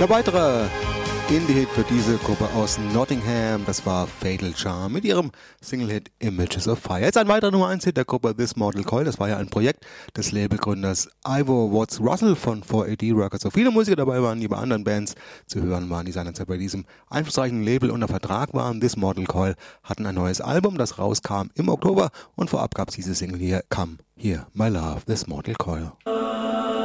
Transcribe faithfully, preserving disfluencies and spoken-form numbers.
Der weitere Indie-Hit für diese Gruppe aus Nottingham, das war Fatal Charm mit ihrem Single-Hit Images of Fire. Jetzt ein weiterer Nummer eins Hit der Gruppe This Mortal Coil, das war ja ein Projekt des Labelgründers Ivor Watts Russell von four A D Records. So viele Musiker dabei waren, die bei anderen Bands zu hören waren, die seinerzeit bei diesem einflussreichen Label unter Vertrag waren. This Mortal Coil hatten ein neues Album, das rauskam im Oktober und vorab gab es diese Single hier, Come Here My Love, This Mortal Coil.